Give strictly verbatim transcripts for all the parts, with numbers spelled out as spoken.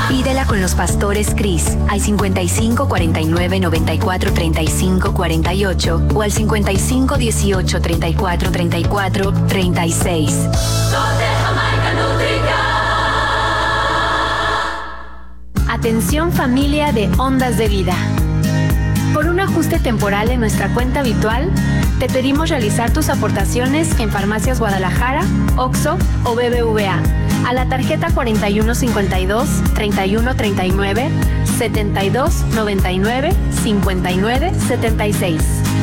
Pídela con los pastores Cris al cincuenta y cinco cuarenta y nueve noventa y cuatro treinta y cinco cuarenta y ocho o al cincuenta y cinco dieciocho treinta y cuatro treinta y cuatro treinta y seis. Atención familia de Ondas de Vida. Por un ajuste temporal en nuestra cuenta habitual, te pedimos realizar tus aportaciones en Farmacias Guadalajara, Oxxo o B B V A a la tarjeta cuarenta y uno cincuenta y dos treinta y uno treinta y nueve setenta y dos noventa y nueve cincuenta y nueve setenta y seis.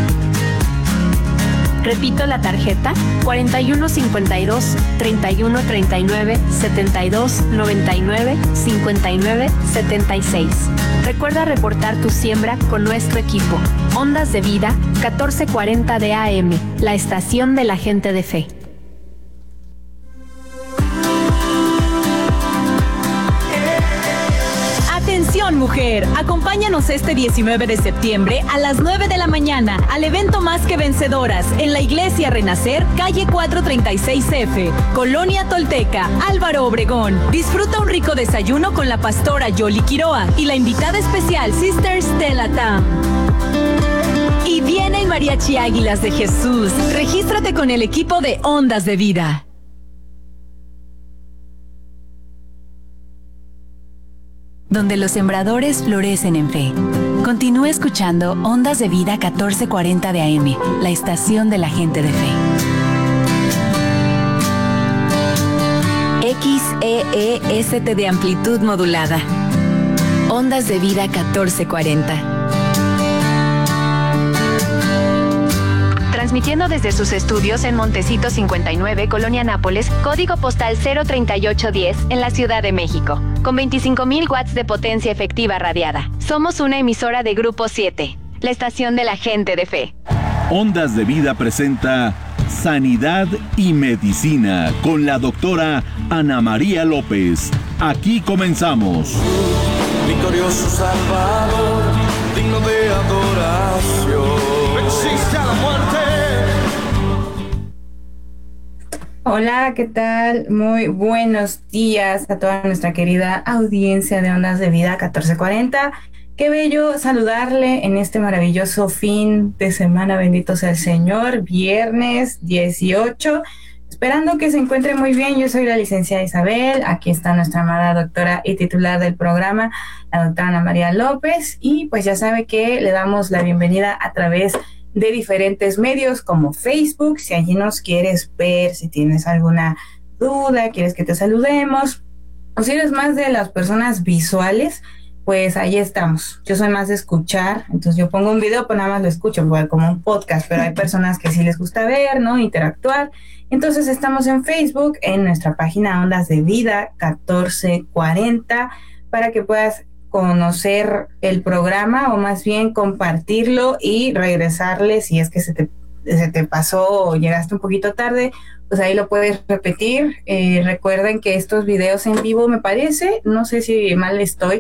Repito la tarjeta cuarenta y uno cincuenta y dos treinta y uno treinta y nueve setenta y dos noventa y nueve cincuenta y nueve setenta y seis. Recuerda reportar tu siembra con nuestro equipo. Ondas de Vida, catorce cuarenta de A M, la estación de la gente de fe. Atención mujer, acompáñanos este diecinueve de septiembre a las nueve de la mañana al evento Más que Vencedoras en la Iglesia Renacer, calle cuatrocientos treinta y seis F, Colonia Tolteca, Álvaro Obregón. Disfruta un rico desayuno con la pastora Yoli Quiroa y la invitada especial Sister Stella Tam. Y viene el Mariachi Águilas de Jesús. Regístrate con el equipo de Ondas de Vida. Donde los sembradores florecen en fe. Continúa escuchando Ondas de Vida catorce cuarenta de A M, la estación de la gente de fe. X E E S T de amplitud modulada. Ondas de Vida catorce cuarenta. Transmitiendo desde sus estudios en Montecito cincuenta y nueve, Colonia Nápoles, código postal cero treinta y ocho diez, en la Ciudad de México, con veinticinco mil watts de potencia efectiva radiada. Somos una emisora de Grupo siete, la estación de la gente de fe. Ondas de Vida presenta Sanidad y Medicina con la doctora Ana María López. Aquí comenzamos. Victorioso Salvador, digno de adoración. Existe a la muerte. Hola, ¿qué tal? Muy buenos días a toda nuestra querida audiencia de Ondas de Vida catorce cuarenta. Qué bello saludarle en este maravilloso fin de semana, bendito sea el Señor, viernes dieciocho. Esperando que se encuentre muy bien. Yo soy la licenciada Isabel, aquí está nuestra amada doctora y titular del programa, la doctora Ana María López, y pues ya sabe que le damos la bienvenida a través de diferentes medios como Facebook, si allí nos quieres ver, si tienes alguna duda, quieres que te saludemos, o si eres más de las personas visuales, pues ahí estamos. Yo soy más de escuchar, entonces yo pongo un video, pues nada más lo escucho, como un podcast, pero hay personas que sí les gusta ver, ¿no? Interactuar. Entonces estamos en Facebook, en nuestra página Ondas de Vida catorce cuarenta, para que puedas conocer el programa o más bien compartirlo y regresarle si es que se te, se te pasó o llegaste un poquito tarde, pues ahí lo puedes repetir. Eh, recuerden que estos videos en vivo, me parece, no sé si mal estoy,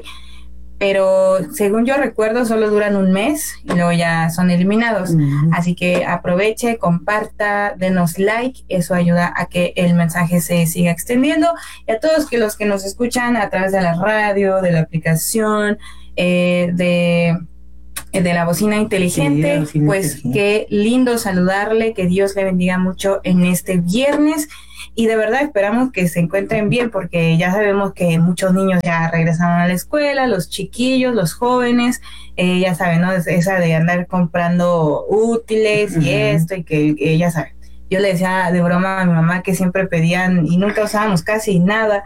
pero según yo recuerdo solo duran un mes y luego ya son eliminados. Uh-huh. Así que aproveche, comparta, denos like, eso ayuda a que el mensaje se siga extendiendo. Y a todos que los que nos escuchan a través de la radio, de la aplicación, eh, de, de la bocina inteligente, sí, bocina pues inteligente. Qué lindo saludarle, que Dios le bendiga mucho en este viernes. Y de verdad esperamos que se encuentren bien, porque ya sabemos que muchos niños ya regresaron a la escuela, los chiquillos, los jóvenes, eh, ya saben, ¿no? Es esa de andar comprando útiles y uh-huh. esto, y que, que ya saben. Yo le decía de broma a mi mamá que siempre pedían, y nunca usábamos casi nada,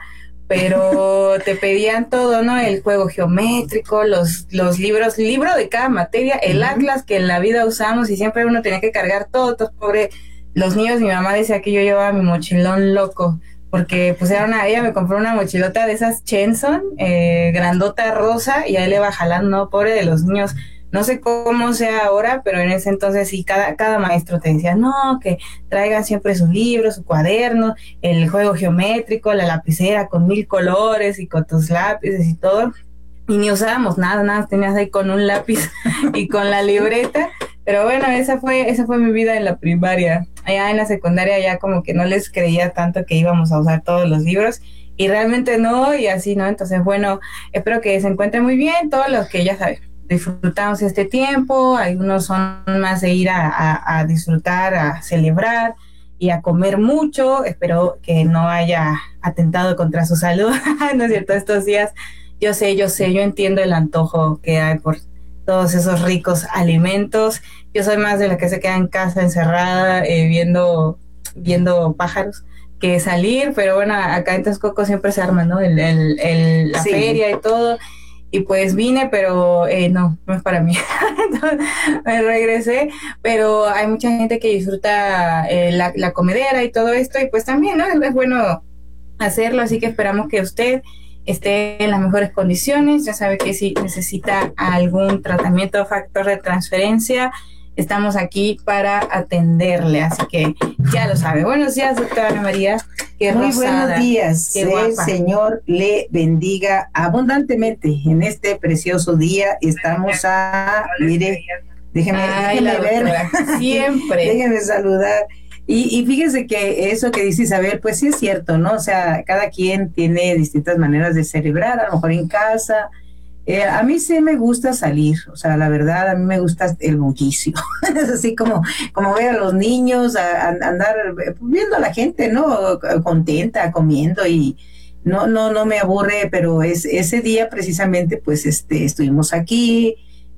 pero te pedían todo, ¿no? El juego geométrico, los, los libros, libro de cada materia, el uh-huh. atlas que en la vida usamos, y siempre uno tenía que cargar todo, todo pobre. Los niños, mi mamá decía que yo llevaba mi mochilón loco, porque pues era una, ella me compró una mochilota de esas Chenson, eh, grandota rosa, y ahí le va jalando, ¿no? Pobre de los niños. No sé cómo sea ahora, pero en ese entonces sí, cada, cada maestro te decía, no, que traigan siempre su libro, su cuaderno, el juego geométrico, la lapicera con mil colores y con tus lápices y todo. Y ni usábamos nada, nada, tenías ahí con un lápiz y con la libreta. Pero bueno, esa fue esa fue mi vida en la primaria. Allá en la secundaria ya como que no les creía tanto que íbamos a usar todos los libros, y realmente no, y así, ¿no? Entonces, bueno, espero que se encuentren muy bien, todos los que ya saben, disfrutamos este tiempo, algunos son más de ir a, a, a disfrutar, a celebrar y a comer mucho, espero que no haya atentado contra su salud, ¿no es cierto? Estos días, yo sé, yo sé, yo entiendo el antojo que hay por todos esos ricos alimentos. Yo soy más de la que se queda en casa encerrada eh, viendo, viendo pájaros que salir, pero bueno, acá en Texcoco siempre se arma, ¿no? El, el, el, la sí. feria y todo, y pues vine, pero eh, no, no es para mí. Entonces, me regresé, pero hay mucha gente que disfruta eh, la, la comedera y todo esto, y pues también, ¿no? Es bueno hacerlo, así que esperamos que usted esté en las mejores condiciones. Ya sabe que si necesita algún tratamiento o factor de transferencia, estamos aquí para atenderle, así que ya lo sabe. Buenos días, doctora Ana María. Qué Muy rosada, buenos días. qué El guapa. Señor le bendiga abundantemente en este precioso día. Estamos a, mire, déjeme, Ay, déjeme ver, doctora, siempre. déjeme saludar. Y, y fíjese que eso que dice Isabel, pues sí es cierto, ¿no? O sea, cada quien tiene distintas maneras de celebrar, a lo mejor en casa. Eh, a mí sí me gusta salir, o sea, la verdad, a mí me gusta el bullicio. Es así como, como ver a los niños, a, a andar viendo a la gente, ¿no? Contenta, comiendo, y no, no, no me aburre, pero es ese día precisamente, pues, este, estuvimos aquí,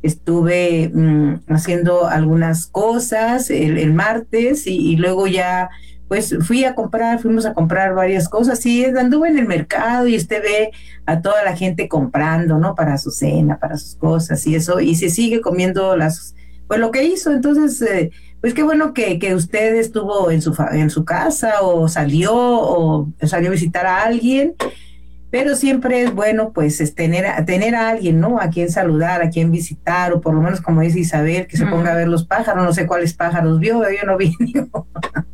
estuve mmm, haciendo algunas cosas el, el martes, y, y luego ya pues fui a comprar, fuimos a comprar varias cosas, y anduve en el mercado y usted ve a toda la gente comprando, ¿no? Para su cena, para sus cosas y eso, y se sigue comiendo las, pues lo que hizo. Entonces, eh, pues qué bueno que, que usted estuvo en su, en su casa, o salió, o salió a visitar a alguien, pero siempre es bueno pues es tener, tener a alguien, ¿no? A quien saludar, a quien visitar, o por lo menos, como dice Isabel, que se ponga a ver los pájaros. No sé cuáles pájaros vio, yo no vi ninguno.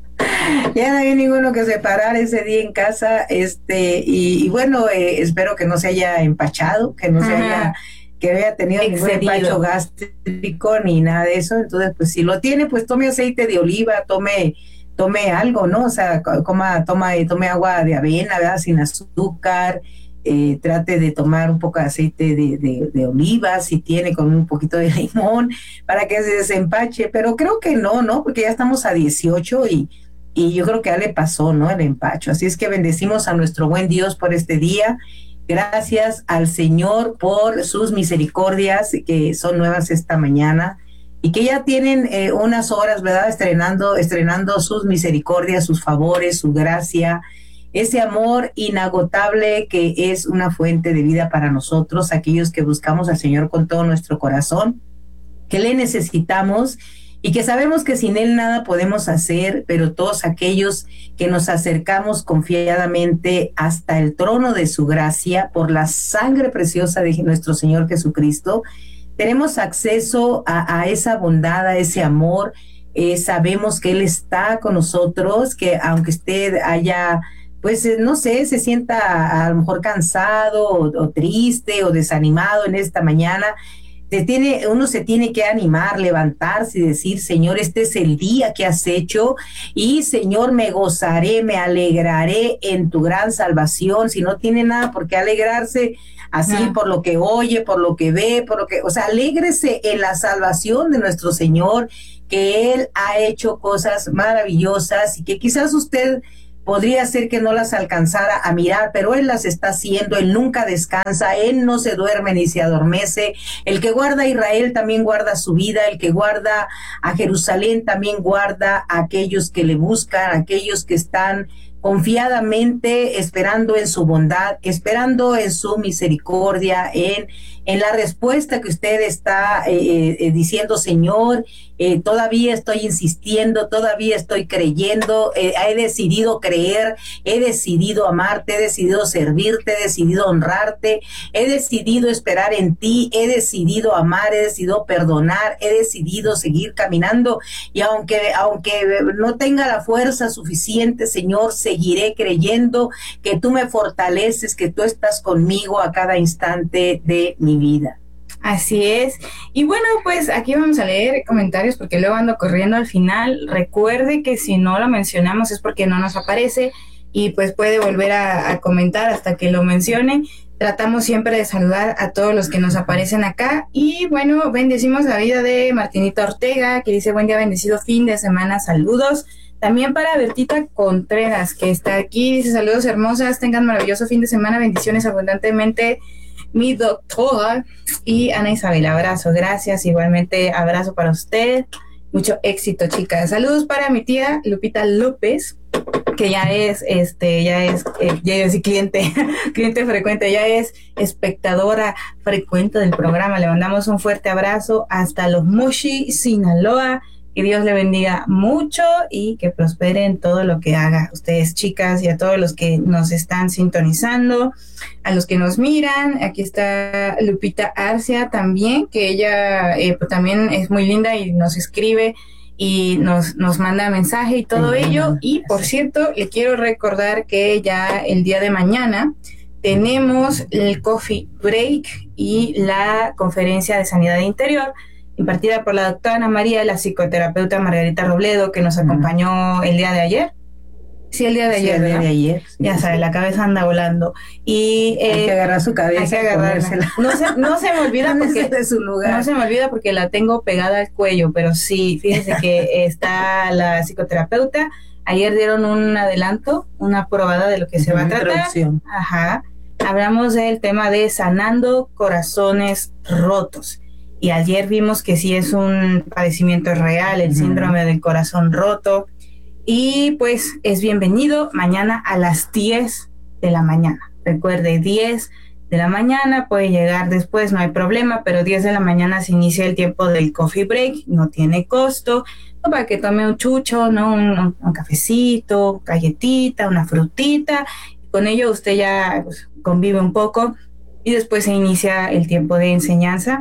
Ya no había ninguno que se parara ese día en casa, este, y, y bueno, eh, espero que no se haya empachado, que no se Ajá. haya, que haya tenido Excedido. ningún empacho gástrico ni nada de eso. Entonces, pues si lo tiene, pues tome aceite de oliva, tome, tome algo, ¿no? O sea, coma, toma, tome agua de avena, ¿verdad? Sin azúcar. Eh, trate de tomar un poco de aceite de, de, de oliva, si tiene, con un poquito de limón, para que se desempache, pero creo que no, ¿no? Porque ya estamos a dieciocho y, y yo creo que ya le pasó, ¿no? El empacho. Así es que bendecimos a nuestro buen Dios por este día. Gracias al Señor por sus misericordias que son nuevas esta mañana, y que ya tienen eh, unas horas, ¿verdad? Estrenando, estrenando sus misericordias, sus favores, su gracia, ese amor inagotable que es una fuente de vida para nosotros, aquellos que buscamos al Señor con todo nuestro corazón, que le necesitamos y que sabemos que sin Él nada podemos hacer, pero todos aquellos que nos acercamos confiadamente hasta el trono de su gracia por la sangre preciosa de nuestro Señor Jesucristo, tenemos acceso a, a esa bondad, a ese amor. Eh, sabemos que Él está con nosotros, que aunque usted haya, pues no sé, se sienta a lo mejor cansado o, o triste o desanimado en esta mañana, se tiene, uno se tiene que animar, levantarse y decir: Señor, este es el día que has hecho, y Señor, me gozaré, me alegraré en tu gran salvación. Si no tiene nada por qué alegrarse, así ah. por lo que oye, por lo que ve, por lo que, o sea, alégrese en la salvación de nuestro Señor, que Él ha hecho cosas maravillosas y que quizás usted podría ser que no las alcanzara a mirar, pero Él las está haciendo. Él nunca descansa, Él no se duerme ni se adormece. El que guarda a Israel también guarda su vida, el que guarda a Jerusalén también guarda a aquellos que le buscan, a aquellos que están confiadamente esperando en su bondad, esperando en su misericordia, en, en la respuesta que usted está eh, eh, diciendo: Señor, eh, todavía estoy insistiendo, todavía estoy creyendo, eh, he decidido creer, he decidido amarte, he decidido servirte, he decidido honrarte, he decidido esperar en ti, he decidido amar, he decidido perdonar, he decidido seguir caminando, y aunque, aunque no tenga la fuerza suficiente, Señor, seguiré creyendo que tú me fortaleces, que tú estás conmigo a cada instante de mi vida. Así es. Y bueno, pues aquí vamos a leer comentarios porque luego ando corriendo al final. Recuerde que si no lo mencionamos es porque no nos aparece. y pues puede volver a, a comentar hasta que lo mencione. Tratamos siempre de saludar a todos los que nos aparecen acá. Y bueno, bendecimos la vida de Martinita Ortega, que dice: buen día, bendecido fin de semana, saludos. También para Bertita Contreras, que está aquí, dice: saludos hermosas, tengan maravilloso fin de semana, bendiciones abundantemente, mi doctora. Y Ana Isabel, abrazo, gracias, igualmente abrazo para usted, mucho éxito, chicas. Saludos para mi tía Lupita López, que ya es, este, ya es, eh, ya es cliente, cliente frecuente, ya es espectadora frecuente del programa. Le mandamos un fuerte abrazo hasta Los Mochis, Sinaloa. Que Dios le bendiga mucho y que prospere en todo lo que haga. Ustedes, chicas, y a todos los que nos están sintonizando, a los que nos miran. Aquí está Lupita Arcia también, que ella eh, pues, también es muy linda y nos escribe y nos, nos manda mensaje y todo sí, ello. Y por cierto, le quiero recordar que ya el día de mañana tenemos el Coffee Break y la conferencia de Sanidad Interior, impartida por la doctora Ana María, la psicoterapeuta Margarita Robledo, que nos acompañó el día de ayer. Sí, el día de ayer, sí, el día de ayer. Sí, ya sí, sabe, sí. La cabeza anda volando. Y, eh, hay que agarrar su cabeza. Hay que agarrarla. No se, no se me olvida porque de su lugar. No se me olvida porque la tengo pegada al cuello, pero sí, fíjense que está la psicoterapeuta. Ayer dieron un adelanto, una probada de lo que se va a tratar. Ajá. Hablamos del tema de sanando corazones rotos. Y ayer vimos que sí es un padecimiento real, el uh-huh. síndrome del corazón roto. Y pues es bienvenido mañana a las diez de la mañana. Recuerde, diez de la mañana, puede llegar después, no hay problema, pero diez de la mañana se inicia el tiempo del coffee break, no tiene costo, no, para que tome un chucho, ¿no? un, un, un cafecito, galletita, una frutita. Con ello usted ya pues, convive un poco y después se inicia el tiempo de enseñanza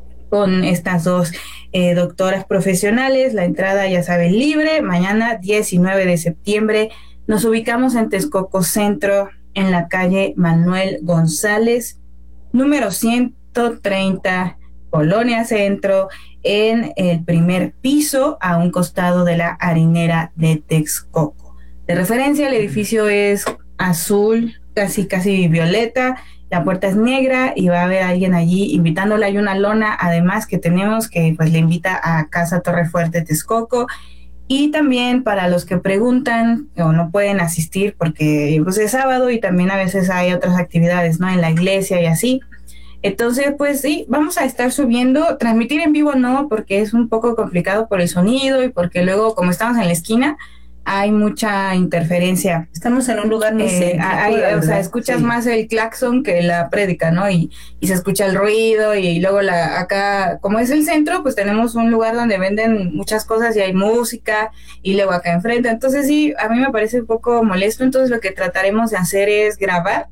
con estas dos eh, doctoras profesionales. La entrada, ya saben, libre. Mañana, diecinueve de septiembre, nos ubicamos en Texcoco Centro, en la calle Manuel González, número ciento treinta, Colonia Centro, en el primer piso, a un costado de la harinera de Texcoco. De referencia, el edificio es azul, casi casi violeta. La puerta es negra y va a haber alguien allí invitándola. Hay una lona, además, que tenemos que pues le invita a Casa Torrefuerte Texcoco. Y también para los que preguntan o no pueden asistir porque pues, es sábado y también a veces hay otras actividades, ¿no? En la iglesia y así. Entonces, pues sí, vamos a estar subiendo. Transmitir en vivo no, porque es un poco complicado por el sonido y porque luego, como estamos en la esquina, hay mucha interferencia. Estamos en un lugar muy eh, hay, o sea, escuchas sí. más el claxon que la prédica, ¿no? Y, y se escucha el ruido y, y luego la acá, como es el centro, pues tenemos un lugar donde venden muchas cosas y hay música y luego acá enfrente. Entonces sí, a mí me parece un poco molesto. Entonces lo que trataremos de hacer es grabar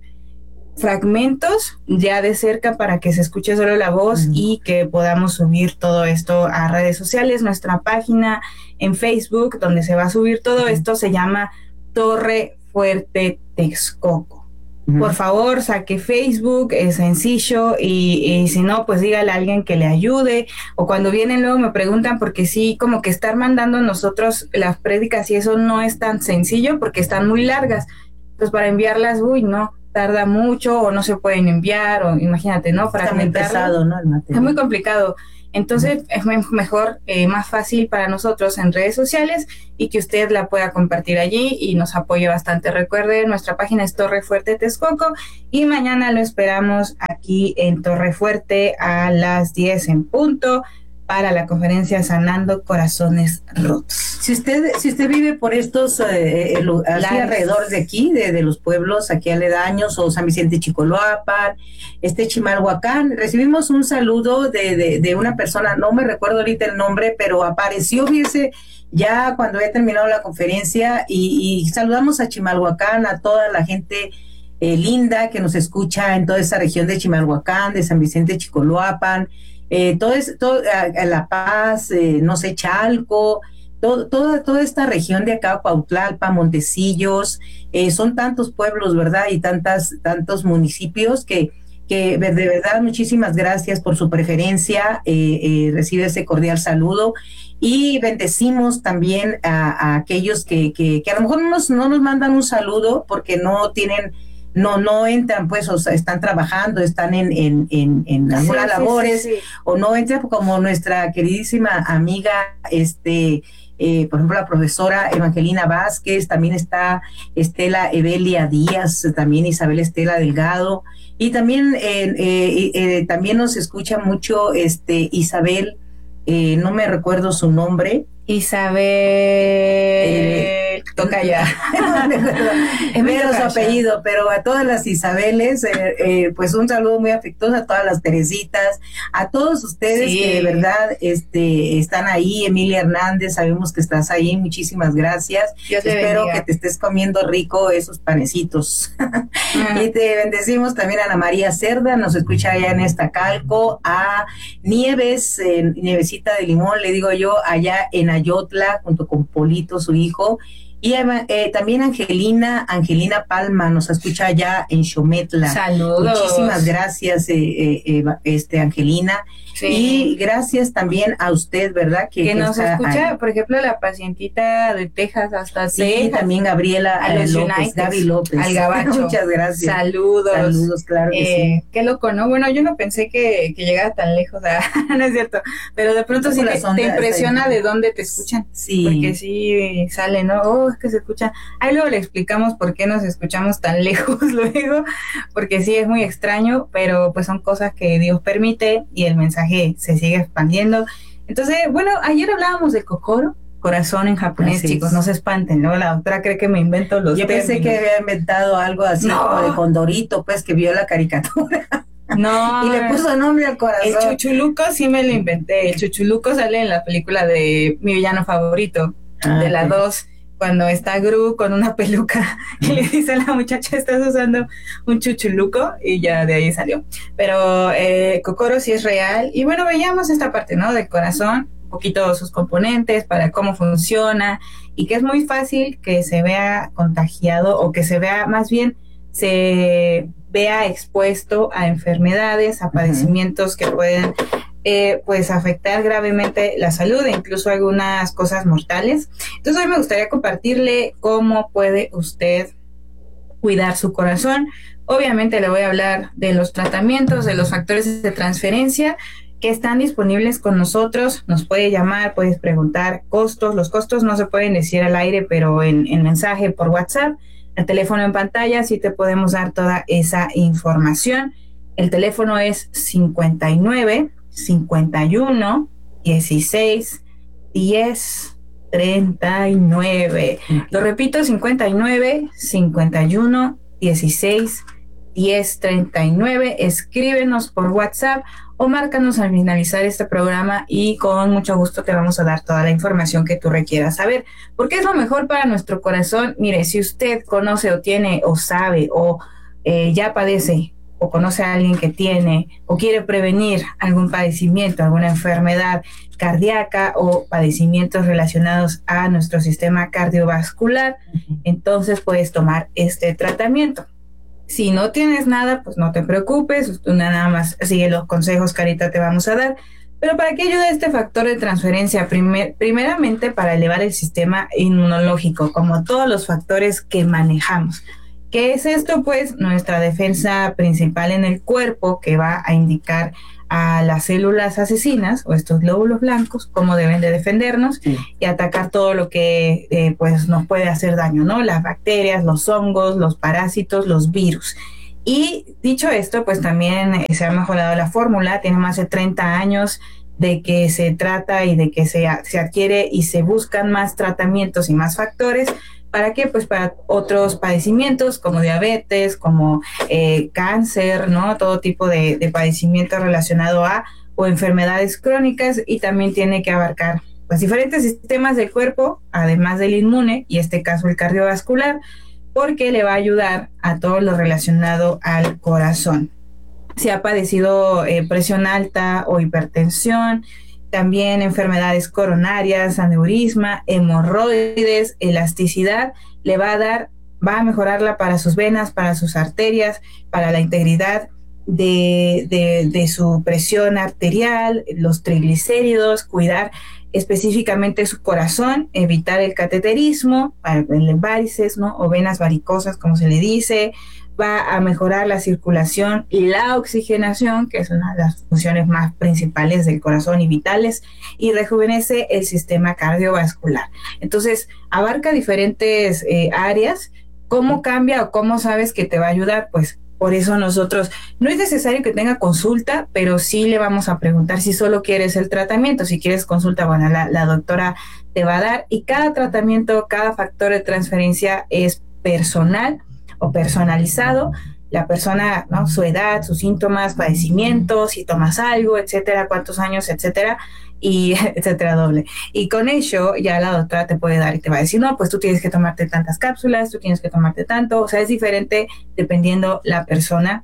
fragmentos ya de cerca para que se escuche solo la voz uh-huh. y que podamos subir todo esto a redes sociales. Nuestra página en Facebook, donde se va a subir todo uh-huh. esto, se llama Torre Fuerte Texcoco. Uh-huh. Por favor, saque Facebook, es sencillo, y, y si no, pues dígale a alguien que le ayude, o cuando vienen luego me preguntan, porque sí, como que estar mandando nosotros las prédicas y eso no es tan sencillo, porque están muy largas, pues para enviarlas, uy, no, tarda mucho o no se pueden enviar, o imagínate, ¿no? Está muy pesado, ¿no? El material. Es muy complicado. Entonces uh-huh. es mejor, eh, más fácil para nosotros en redes sociales y que usted la pueda compartir allí y nos apoye bastante. Recuerde, nuestra página es Torre Fuerte Texcoco y mañana lo esperamos aquí en Torre Fuerte a las diez en punto para la conferencia Sanando Corazones Rotos. Si usted si usted vive por estos eh, eh, así alrededor de aquí, de, de los pueblos aquí aledaños, o San Vicente Chicoloapan, este Chimalhuacán, recibimos un saludo de, de, de una persona, no me recuerdo ahorita el nombre, pero apareció, fíjese, ya cuando había terminado la conferencia, y, y saludamos a Chimalhuacán, a toda la gente eh, linda que nos escucha en toda esa región de Chimalhuacán, de San Vicente Chicoloapan, eh, todo es, todo, a, a La Paz, eh, no sé, Chalco, todo, toda, toda esta región de acá, Cuautlalpa, Montecillos, eh, son tantos pueblos, ¿verdad? Y tantas, tantos municipios que, que de verdad muchísimas gracias por su preferencia, eh, eh, recibe ese cordial saludo y bendecimos también a, a aquellos que, que, que a lo mejor no nos, no nos mandan un saludo porque no tienen, no, no entran, pues, o sea, están trabajando, están en, en, en, en algunas sí, labores, sí, sí, sí. o no entran como nuestra queridísima amiga, este, eh, por ejemplo, la profesora Evangelina Vázquez, también está Estela Evelia Díaz, también Isabel Estela Delgado, y también, eh, eh, eh, también nos escucha mucho este Isabel, eh, no me recuerdo su nombre. Isabel eh, toca ya es menos su apellido, pero a todas las Isabeles eh, eh, pues un saludo muy afectuoso, a todas las Teresitas, a todos ustedes sí. que de verdad este están ahí. Emilia Hernández, sabemos que estás ahí, muchísimas gracias. Dios te espero bendiga. Que te estés comiendo rico esos panecitos. Y te bendecimos también a Ana María Cerda, nos escucha allá en Estacalco, a Nieves, eh, Nievesita de Limón, le digo yo, allá en Ayotla, junto con Polito, su hijo, y eh, también Angelina, Angelina Palma, nos escucha allá en Xometla. Saludos. Muchísimas gracias, eh, eh, eh, este Angelina. Sí. Y gracias también a usted, ¿verdad? Que, que, que nos escucha, ahí. Por ejemplo, la pacientita de Texas hasta sí, Texas. también Gabriela a los López, United, Gaby López. Al Gabacho. Muchas gracias. Saludos. Saludos, claro que eh, sí. Qué loco, ¿no? Bueno, yo no pensé que, que llegara tan lejos, no es cierto, pero de pronto sí te, te impresiona de dónde te escuchan. Sí. Porque sí sale, ¿no? Oh, es que se escucha. Ahí luego le explicamos por qué nos escuchamos tan lejos luego, porque sí es muy extraño, pero pues son cosas que Dios permite y el mensaje se sigue expandiendo. Entonces, bueno, ayer hablábamos de kokoro, corazón en japonés, así chicos, es. No se espanten, ¿no? La doctora cree que me invento los Yo términos. Pensé que había inventado algo así no. como de Condorito, pues, que vio la caricatura. No. Y le puso nombre al corazón. El chuchuluco sí me lo inventé. El chuchuluco sale en la película de Mi villano favorito, ah, de la dos. Cuando está Gru con una peluca y le dice a la muchacha, estás usando un chuchuluco, y ya de ahí salió. Pero eh, kokoro sí es real. Y bueno, veíamos esta parte, ¿no? Del corazón, un poquito sus componentes, para cómo funciona, y que es muy fácil que se vea contagiado, o que se vea, más bien, se vea expuesto a enfermedades, a padecimientos uh-huh. que pueden Eh, pues afectar gravemente la salud e incluso algunas cosas mortales. Entonces hoy me gustaría compartirle cómo puede usted cuidar su corazón. Obviamente le voy a hablar de los tratamientos, de los factores de transferencia que están disponibles con nosotros. Nos puede llamar, puedes preguntar costos. Los costos no se pueden decir al aire, pero en, en mensaje por WhatsApp, el teléfono en pantalla, sí te podemos dar toda esa información. El teléfono es cincuenta y nueve, cincuenta y uno, dieciséis, diez, treinta y nueve. Lo repito, cincuenta y nueve, cincuenta y uno, dieciséis, diez, treinta y nueve. Escríbenos por WhatsApp o márcanos al finalizar este programa y con mucho gusto te vamos a dar toda la información que tú requieras saber. ¿Por qué es lo mejor para nuestro corazón? Mire, si usted conoce o tiene o sabe o eh, ya padece o conoce a alguien que tiene o quiere prevenir algún padecimiento, alguna enfermedad cardíaca o padecimientos relacionados a nuestro sistema cardiovascular, uh-huh. entonces puedes tomar este tratamiento. Si no tienes nada, pues no te preocupes, tú nada más sigue los consejos que ahorita te vamos a dar. Pero ¿para qué ayuda este factor de transferencia? Primer, primeramente para elevar el sistema inmunológico, como todos los factores que manejamos. ¿Qué es esto? Pues nuestra defensa principal en el cuerpo, que va a indicar a las células asesinas o estos glóbulos blancos cómo deben de defendernos sí. y atacar todo lo que eh, pues nos puede hacer daño, ¿no? Las bacterias, los hongos, los parásitos, los virus. Y dicho esto, pues también eh, se ha mejorado la fórmula, tiene más de treinta años de que se trata y de que se, se adquiere y se buscan más tratamientos y más factores. ¿Para qué? Pues para otros padecimientos como diabetes, como eh, cáncer, ¿no? Todo tipo de, de padecimiento relacionado a o enfermedades crónicas, y también tiene que abarcar pues diferentes sistemas del cuerpo, además del inmune, y en este caso el cardiovascular, porque le va a ayudar a todo lo relacionado al corazón. Si ha padecido eh, presión alta o hipertensión, también enfermedades coronarias, aneurisma, hemorroides, elasticidad, le va a dar, va a mejorarla para sus venas, para sus arterias, para la integridad de, de, de su presión arterial, los triglicéridos, cuidar específicamente su corazón, evitar el cateterismo, el varices, ¿no? O venas varicosas, como se le dice. Va a mejorar la circulación y la oxigenación, que es una de las funciones más principales del corazón y vitales, y rejuvenece el sistema cardiovascular. Entonces, abarca diferentes eh, áreas. ¿Cómo cambia o cómo sabes que te va a ayudar? Pues por eso nosotros, no es necesario que tenga consulta, pero sí le vamos a preguntar si solo quieres el tratamiento. Si quieres consulta, bueno, la, la doctora te va a dar, y cada tratamiento, cada factor de transferencia es personal o personalizado. La persona, ¿no? Su edad, sus síntomas, padecimientos, si tomas algo, etcétera, cuántos años, etcétera, y etcétera, doble. Y con ello ya la doctora te puede dar y te va a decir, no, pues tú tienes que tomarte tantas cápsulas, tú tienes que tomarte tanto. O sea, es diferente dependiendo la persona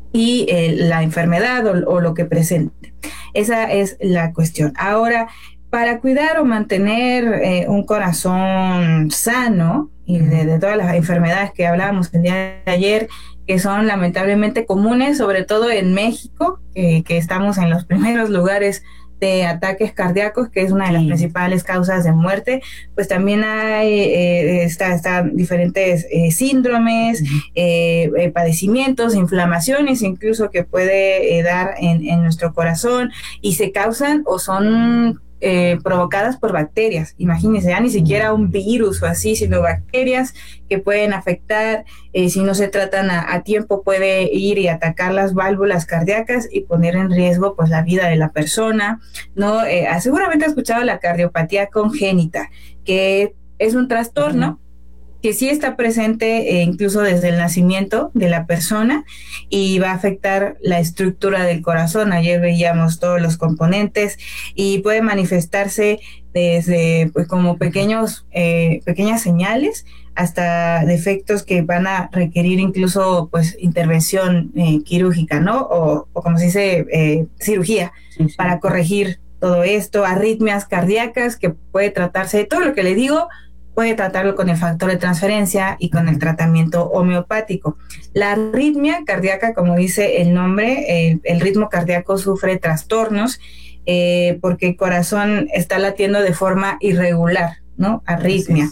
y eh, la enfermedad o, o lo que presente. Esa es la cuestión. Ahora, para cuidar o mantener eh, un corazón sano, y de, de todas las enfermedades que hablábamos el día de ayer, que son lamentablemente comunes, sobre todo en México, eh, que estamos en los primeros lugares de ataques cardíacos, que es una de las sí. principales causas de muerte, pues también hay eh, está, están diferentes eh, síndromes, uh-huh. eh, eh, padecimientos, inflamaciones incluso que puede eh, dar en, en nuestro corazón, y se causan o son Eh, provocadas por bacterias. Imagínense, ya ni siquiera un virus o así, sino bacterias que pueden afectar, eh, si no se tratan a, a tiempo, puede ir y atacar las válvulas cardíacas y poner en riesgo pues la vida de la persona, ¿no? Eh, seguramente has escuchado la cardiopatía congénita, que es un trastorno uh-huh. que sí está presente eh, incluso desde el nacimiento de la persona, y va a afectar la estructura del corazón. Ayer veíamos todos los componentes, y puede manifestarse desde pues como pequeños eh, pequeñas señales hasta defectos que van a requerir incluso pues intervención eh, quirúrgica, ¿no? O, o como se dice, eh, cirugía sí, sí. para corregir todo esto, arritmias cardíacas, que puede tratarse de todo lo que le digo. Puede tratarlo con el factor de transferencia y con el tratamiento homeopático. La arritmia cardíaca, como dice el nombre, el, el ritmo cardíaco sufre trastornos eh, porque el corazón está latiendo de forma irregular, ¿no? Arritmia.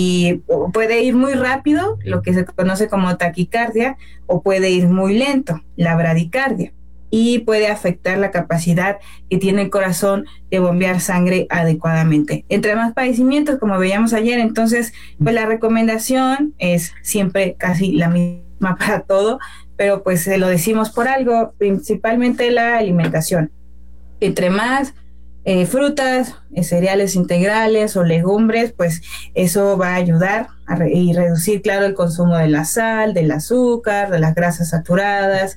Y puede ir muy rápido, lo que se conoce como taquicardia, o puede ir muy lento, la bradicardia. Y puede afectar la capacidad que tiene el corazón de bombear sangre adecuadamente. Entre más padecimientos, como veíamos ayer, entonces, pues la recomendación es siempre casi la misma para todo, pero pues se lo decimos por algo, principalmente la alimentación. Entre más eh, frutas, eh, cereales integrales o legumbres, pues eso va a ayudar a re- y reducir, claro, el consumo de la sal, del azúcar, de las grasas saturadas.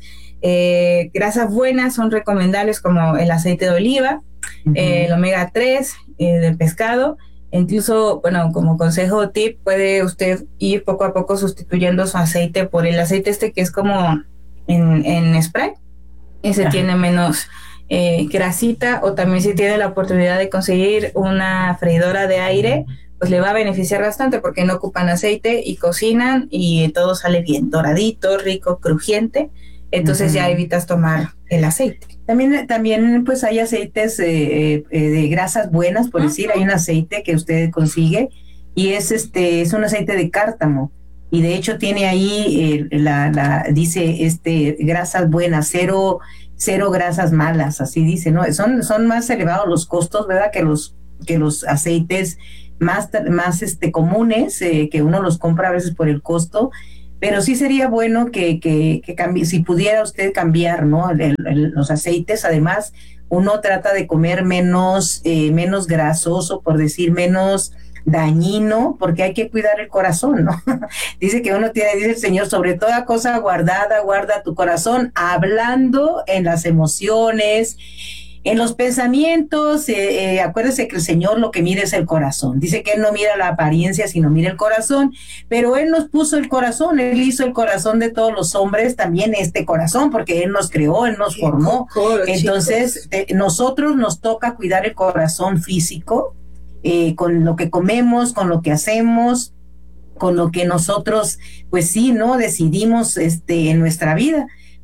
Eh, grasas buenas son recomendables como el aceite de oliva, uh-huh. eh, el omega tres eh, del pescado. Incluso, bueno, como consejo tip, puede usted ir poco a poco sustituyendo su aceite por el aceite este que es como en, en spray. Ese uh-huh. tiene menos eh, grasita, o también si tiene la oportunidad de conseguir una freidora de aire, pues le va a beneficiar bastante porque no ocupan aceite y cocinan y todo sale bien, doradito, rico, crujiente. Entonces uh-huh. ya evitas tomar el aceite. También, también pues hay aceites eh, eh, de grasas buenas, por uh-huh. decir, hay un aceite que usted consigue y es este es un aceite de cártamo, y de hecho tiene ahí eh, la, la dice este grasas buenas, cero cero grasas malas, así dice, ¿no? Son son más elevados los costos, ¿verdad? Que los que los aceites más más este comunes eh, que uno los compra a veces por el costo. Pero sí sería bueno que, que, que cambie, si pudiera usted cambiar, ¿no? El, el, los aceites. Además, uno trata de comer menos, eh, menos grasoso, por decir, menos dañino, porque hay que cuidar el corazón, ¿no? Dice que uno tiene, dice el Señor, sobre toda cosa guardada, guarda tu corazón, hablando en las emociones, en los pensamientos. Eh, eh, acuérdese que el Señor lo que mira es el corazón. Dice que Él no mira la apariencia, sino mira el corazón, pero Él nos puso el corazón, Él hizo el corazón de todos los hombres, también este corazón, porque Él nos creó, Él nos formó. Entonces, eh, nosotros nos toca cuidar el corazón físico, eh, con lo que comemos, con lo que hacemos, con lo que nosotros, pues sí, ¿no? Decidimos este, en nuestra vida.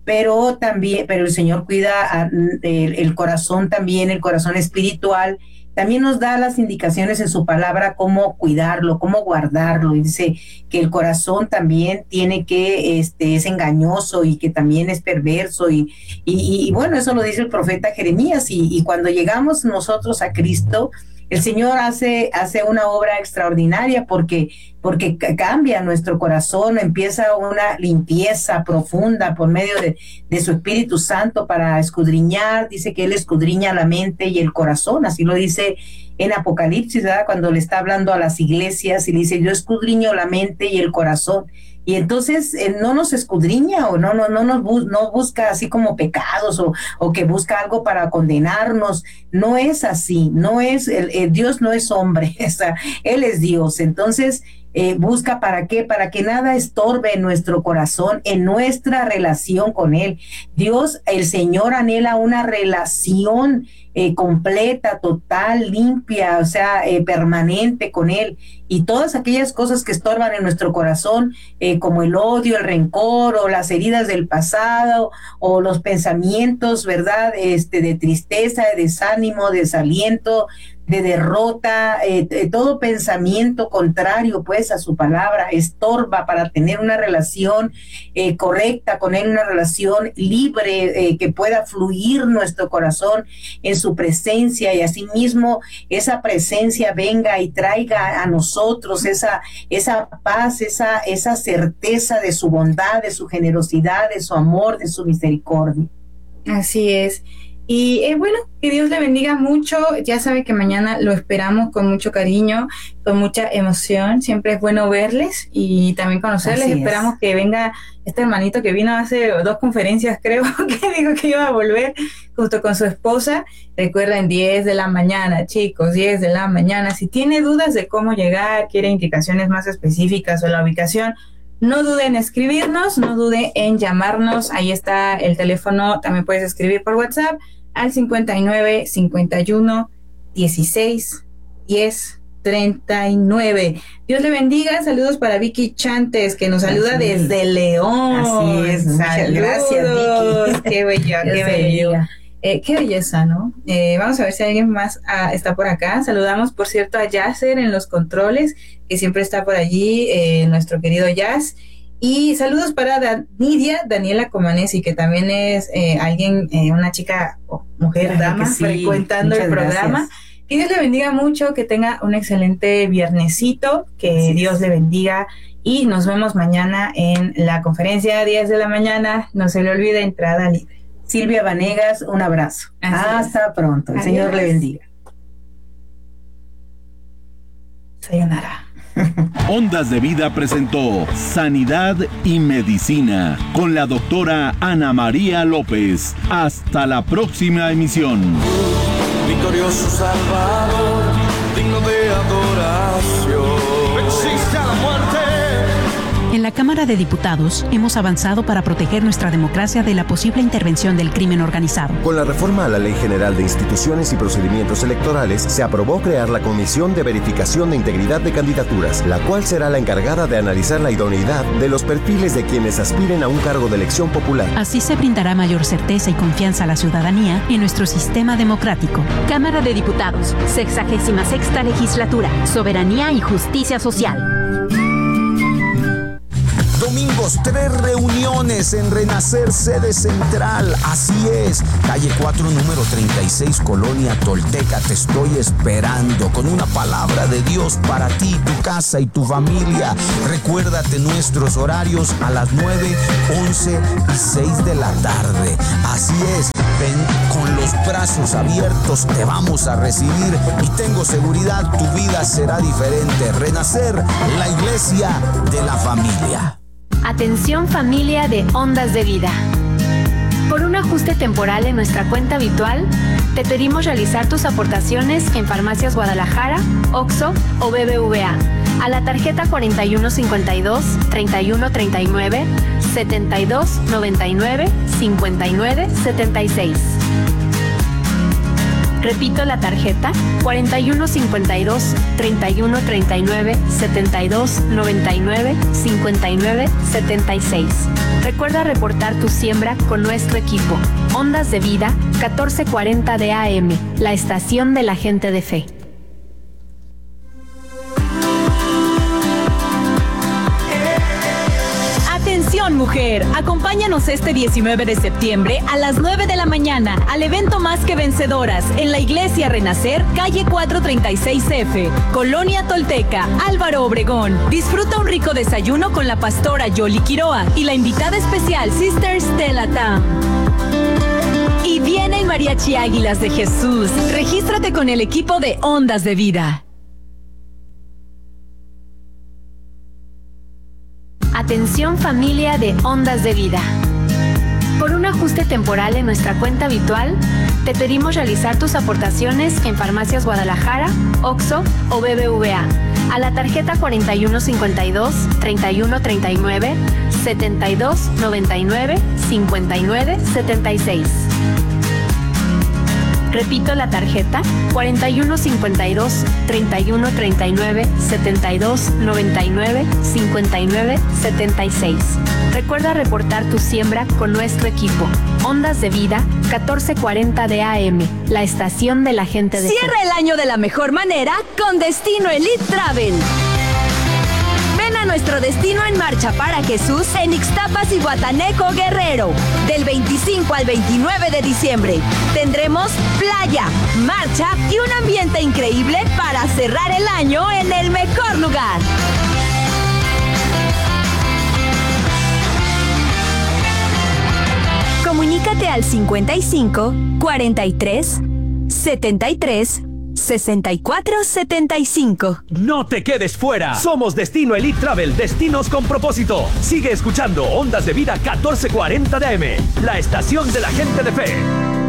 pero también, pero el Señor cuida a, el, el corazón también, el corazón espiritual. También nos da las indicaciones en su palabra cómo cuidarlo, cómo guardarlo. Y dice que el corazón también tiene que, este, es engañoso y que también es perverso. Y, y, y bueno, eso lo dice el profeta Jeremías. Y, y cuando llegamos nosotros a Cristo, el Señor hace, hace una obra extraordinaria porque, porque cambia nuestro corazón, empieza una limpieza profunda por medio de, de su Espíritu Santo para escudriñar. Dice que Él escudriña la mente y el corazón, así lo dice en Apocalipsis, ¿verdad? Cuando le está hablando a las iglesias y le dice, yo escudriño la mente y el corazón. Y entonces eh, no nos escudriña o no, no, no nos bus no busca así como pecados o, o que busca algo para condenarnos. No es así, no es, el, el Dios no es hombre, o sea, Él es Dios. Entonces eh, busca para qué, para que nada estorbe en nuestro corazón, en nuestra relación con Él. Dios, el Señor anhela una relación Eh, completa, total, limpia, o sea, eh, permanente con Él. Y todas aquellas cosas que estorban en nuestro corazón, eh, como el odio, el rencor, o las heridas del pasado, o los pensamientos, ¿verdad?, este, de tristeza, de desánimo, de desaliento, de derrota, eh, eh, todo pensamiento contrario, pues, a su palabra, estorba para tener una relación eh, correcta con Él, una relación libre, eh, que pueda fluir nuestro corazón en su presencia, y asimismo esa presencia venga y traiga a nosotros esa, esa paz, esa, esa certeza de su bondad, de su generosidad, de su amor, de su misericordia. Así es. Y eh, bueno, que Dios le bendiga mucho. Ya sabe que mañana lo esperamos con mucho cariño, con mucha emoción. Siempre es bueno verles y también conocerles. Esperamos que venga este hermanito que vino hace dos conferencias, creo, que dijo que iba a volver justo con su esposa. Recuerden, diez de la mañana, chicos, diez de la mañana. Si tiene dudas de cómo llegar, quiere indicaciones más específicas o la ubicación, no dude en escribirnos, no dude en llamarnos. Ahí está el teléfono. También puedes escribir por WhatsApp al cincuenta y nueve, cincuenta y uno, dieciséis, diez, treinta y nueve. Dios le bendiga. Saludos para Vicky Chantes, que nos saluda Así desde es. León. Así es. Muchas gracias, Vicky. Qué bella, qué bella. Eh, qué belleza, ¿no? Eh, vamos a ver si alguien más ah, está por acá. Saludamos, por cierto, a Yasser en los controles, que siempre está por allí, eh, nuestro querido Jazz. Y saludos para Dan- Nidia, Daniela Comanesi, que también es eh, alguien, eh, una chica o mujer, Ay, dama, sí. frecuentando Muchas el programa. gracias. Que Dios le bendiga mucho, que tenga un excelente viernesito, que Sí. Dios le bendiga. Y nos vemos mañana en la conferencia a diez de la mañana. No se le olvide, entrada libre. Silvia Vanegas, un abrazo. Así Hasta es. pronto. El Adiós. Señor le bendiga. Sayonara. Ondas de Vida presentó Sanidad y Medicina con la doctora Ana María López. Hasta la próxima emisión. Victorioso Salvador, digno de adoración. Existe a la muerte. En la Cámara de Diputados hemos avanzado para proteger nuestra democracia de la posible intervención del crimen organizado. Con la reforma a la Ley General de Instituciones y Procedimientos Electorales, se aprobó crear la Comisión de Verificación de Integridad de Candidaturas, la cual será la encargada de analizar la idoneidad de los perfiles de quienes aspiren a un cargo de elección popular. Así se brindará mayor certeza y confianza a la ciudadanía en nuestro sistema democrático. Cámara de Diputados, sexagésima sexta legislatura, soberanía y justicia social. Domingos, tres reuniones en Renacer, sede central. Así es, calle cuatro, número treinta y seis, Colonia Tolteca. Te estoy esperando con una palabra de Dios para ti, tu casa y tu familia. Recuérdate nuestros horarios a las nueve, once y seis de la tarde. Así es, ven con los brazos abiertos, te vamos a recibir y tengo seguridad, tu vida será diferente. Renacer, la iglesia de la familia. Atención familia de Ondas de Vida. Por un ajuste temporal en nuestra cuenta habitual, te pedimos realizar tus aportaciones en Farmacias Guadalajara, Oxxo o B B V A a la tarjeta cuarenta y uno cincuenta y dos, treinta y uno treinta y nueve, setenta y dos noventa y nueve, cincuenta y nueve setenta y seis. Repito la tarjeta cuarenta y uno cincuenta y dos, treinta y uno treinta y nueve, setenta y dos noventa y nueve, cincuenta y nueve setenta y seis. Recuerda reportar tu siembra con nuestro equipo. Ondas de Vida, catorce cuarenta de A M, la estación de la gente de fe. Atención mujer, acompáñanos este diecinueve de septiembre a las nueve de la mañana al evento Más que Vencedoras en la Iglesia Renacer, calle cuatrocientos treinta y seis F, Colonia Tolteca, Álvaro Obregón. Disfruta un rico desayuno con la pastora Yoli Quiroa y la invitada especial Sister Stella Tam. Y viene el Mariachi Águilas de Jesús. Regístrate con el equipo de Ondas de Vida. Atención familia de Ondas de Vida. Por un ajuste temporal en nuestra cuenta habitual, te pedimos realizar tus aportaciones en Farmacias Guadalajara, Oxxo o B B V A a la tarjeta cuarenta y uno cincuenta y dos, treinta y uno treinta y nueve, setenta y dos noventa y nueve, cincuenta y nueve setenta y seis. Repito la tarjeta cuarenta y uno cincuenta y dos, treinta y uno treinta y nueve, setenta y dos noventa y nueve, cincuenta y nueve setenta y seis. Recuerda reportar tu siembra con nuestro equipo. Ondas de Vida, catorce cuarenta de A M, la estación de la gente de fe. Cierra el año de la mejor manera con Destino Elite Travel. Ven a nuestro destino en marcha para Jesús en Ixtapas y Guataneco, Guerrero. Del veinticinco al veintinueve de diciembre tendremos playa, marcha y un ambiente increíble para cerrar el año en el mejor lugar. Comunícate al cincuenta y cinco, cuarenta y tres, setenta y tres, sesenta y cuatro setenta y cinco. No te quedes fuera. Somos Destino Elite Travel, destinos con propósito. Sigue escuchando Ondas de Vida catorce cuarenta de A M, la estación de la gente de fe.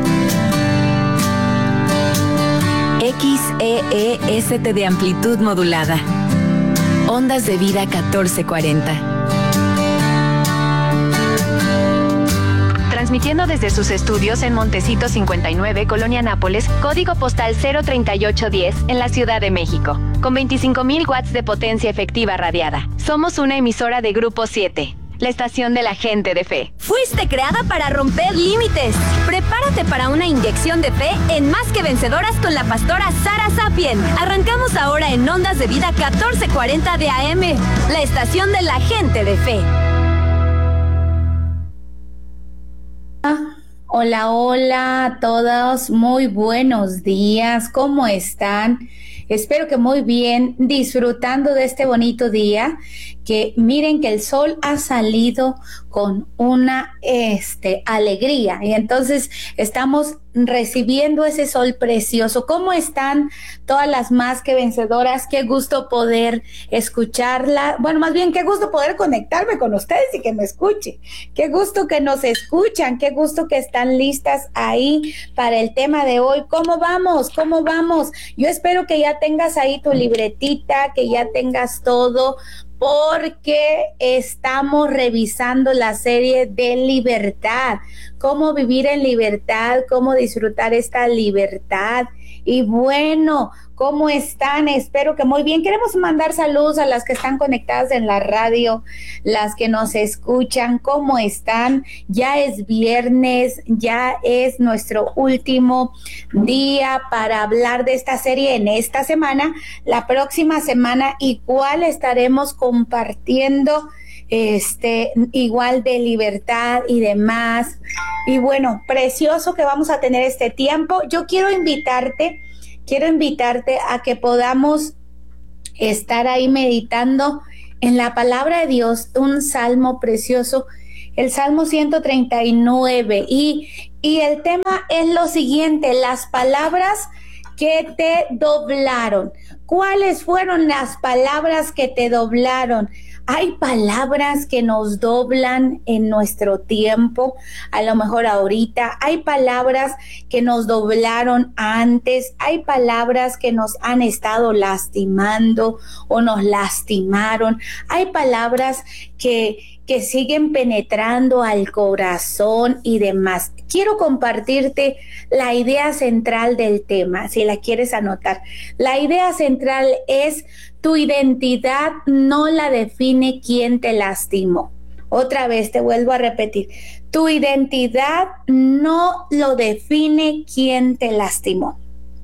X E E S T de amplitud modulada. Ondas de Vida catorce cuarenta. Transmitiendo desde sus estudios en Montecito cincuenta y nueve, Colonia Nápoles, código postal cero treinta y ocho diez, en la Ciudad de México, con veinticinco mil watts de potencia efectiva radiada. Somos una emisora de Grupo siete, la estación de la gente de fe. Fuiste creada para romper límites. Prepárate para una inyección de fe en Más que Vencedoras con la pastora Sara Sapien. Arrancamos ahora en Ondas de Vida catorce cuarenta de A M, la estación de la gente de fe. Hola, hola a todos, muy buenos días, ¿cómo están? Espero que muy bien, disfrutando de este bonito día, que miren que el sol ha salido con una este, alegría y entonces estamos recibiendo ese sol precioso. ¿Cómo están todas las Más que Vencedoras? Qué gusto poder escucharla. Bueno, más bien, qué gusto poder conectarme con ustedes y que me escuchen. Qué gusto que nos escuchan, qué gusto que están listas ahí para el tema de hoy. ¿Cómo vamos? ¿Cómo vamos? Yo espero que ya tengas ahí tu libretita, que ya tengas todo, porque estamos revisando la serie de libertad, cómo vivir en libertad, cómo disfrutar esta libertad. Y bueno, ¿cómo están? Espero que muy bien. Queremos mandar saludos a las que están conectadas en la radio, las que nos escuchan. ¿Cómo están? Ya es viernes, ya es nuestro último día para hablar de esta serie en esta semana. La próxima semana igual estaremos compartiendo este igual de libertad y demás. Y bueno, precioso que vamos a tener este tiempo. Yo quiero invitarte, quiero invitarte a que podamos estar ahí meditando en la palabra de Dios, un salmo precioso, el Salmo ciento treinta y nueve. Y, y el tema es lo siguiente: las palabras que te doblaron. ¿Cuáles fueron las palabras que te doblaron? Hay palabras que nos doblan en nuestro tiempo, a lo mejor ahorita. Hay palabras que nos doblaron antes. Hay palabras que nos han estado lastimando o nos lastimaron. Hay palabras que, que siguen penetrando al corazón y demás. Quiero compartirte la idea central del tema, si la quieres anotar. La idea central es: tu identidad no la define quien te lastimó. Otra vez te vuelvo a repetir. Tu identidad no lo define quien te lastimó.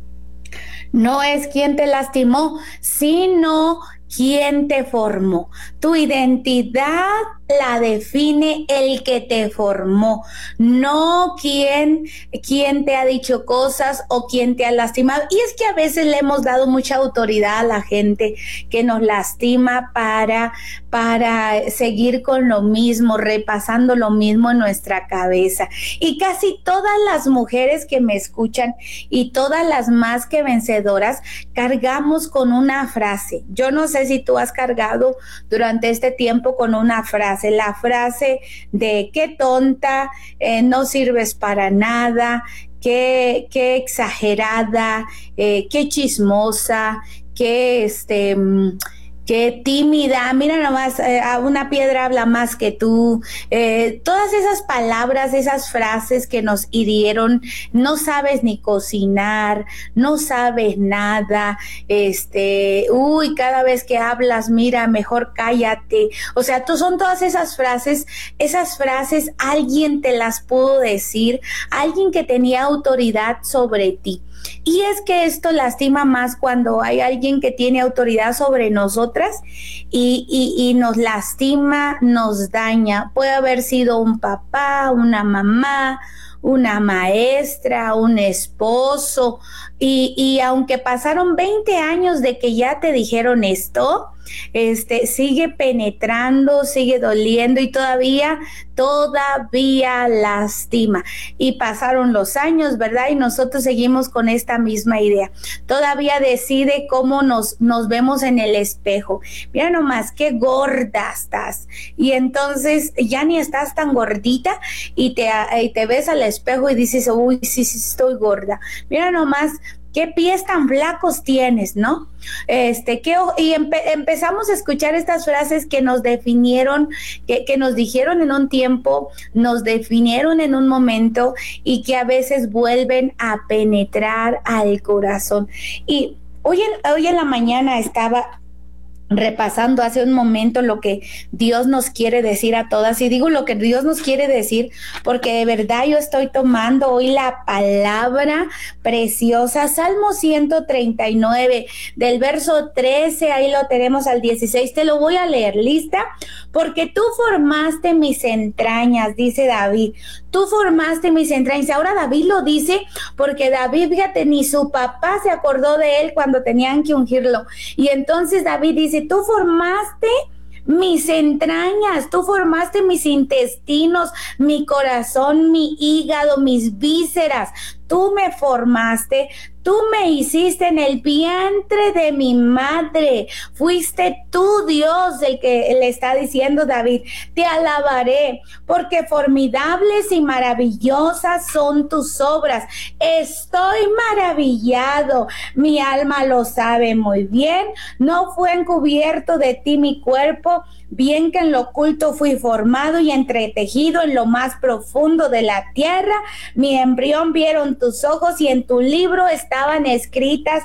No es quien te lastimó, sino quien te formó. Tu identidad la define el que te formó, no quien, quien te ha dicho cosas o quien te ha lastimado. Y es que a veces le hemos dado mucha autoridad a la gente que nos lastima para, para seguir con lo mismo, repasando lo mismo en nuestra cabeza. Y casi todas las mujeres que me escuchan y todas las más que vencedoras cargamos con una frase. Yo no sé si tú has cargado durante este tiempo con una frase, la frase de qué tonta, eh, no sirves para nada, qué, qué exagerada, eh, qué chismosa, qué este... qué tímida, mira nomás, eh, a una piedra habla más que tú. Eh, todas esas palabras, esas frases que nos hirieron, no sabes ni cocinar, no sabes nada, este, uy, cada vez que hablas, mira, mejor cállate. O sea, tú son todas esas frases, esas frases alguien te las pudo decir, alguien que tenía autoridad sobre ti. Y es que esto lastima más cuando hay alguien que tiene autoridad sobre nosotras y, y, y nos lastima, nos daña. Puede haber sido un papá, una mamá, una maestra, un esposo, y, y aunque pasaron veinte años de que ya te dijeron esto, este, sigue penetrando, sigue doliendo y todavía, todavía lastima. Y pasaron los años, ¿verdad? Y nosotros seguimos con esta misma idea. Todavía decide cómo nos, nos vemos en el espejo. Mira nomás, qué gorda estás. Y entonces ya ni estás tan gordita y te, y te ves al espejo y dices, uy, sí, sí, estoy gorda. Mira nomás, qué pies tan flacos tienes, ¿no? Este, que, y empe, empezamos a escuchar estas frases que nos definieron, que, que nos dijeron en un tiempo, nos definieron en un momento y que a veces vuelven a penetrar al corazón. Y hoy en, hoy en la mañana estaba repasando hace un momento lo que Dios nos quiere decir a todas, y digo lo que Dios nos quiere decir porque de verdad yo estoy tomando hoy la palabra preciosa, Salmo ciento treinta y nueve, del verso trece, ahí lo tenemos al dieciséis, te lo voy a leer, ¿lista? Porque tú formaste mis entrañas, dice David, tú formaste mis entrañas. Ahora David lo dice porque David, fíjate, ni su papá se acordó de él cuando tenían que ungirlo, y entonces David dice, tú formaste mis entrañas, tú formaste mis intestinos, mi corazón, mi hígado, mis vísceras, tú me formaste, tú me hiciste en el vientre de mi madre, fuiste tú, Dios, el que le está diciendo David, te alabaré, porque formidables y maravillosas son tus obras, estoy maravillado, mi alma lo sabe muy bien, no fue encubierto de ti mi cuerpo, bien que en lo oculto fui formado y entretejido en lo más profundo de la tierra, mi embrión vieron tus ojos y en tu libro estaban escritas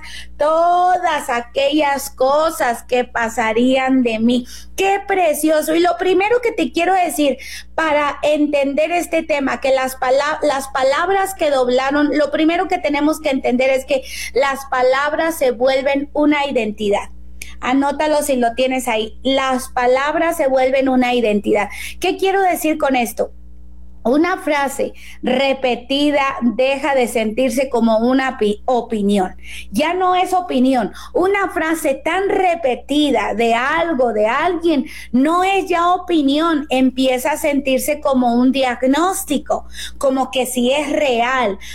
todas aquellas cosas que pasarían de mí. ¡Qué precioso! Y lo primero que te quiero decir para entender este tema, que las, pala- las palabras que doblaron, lo primero que tenemos que entender es que las palabras se vuelven una identidad. Anótalo si lo tienes ahí. Las palabras se vuelven una identidad. ¿Qué quiero decir con esto? Una frase repetida deja de sentirse como una opinión. Ya no es opinión. Una frase tan repetida de algo, de alguien, no es ya opinión. Empieza a sentirse como un diagnóstico, como que si es real.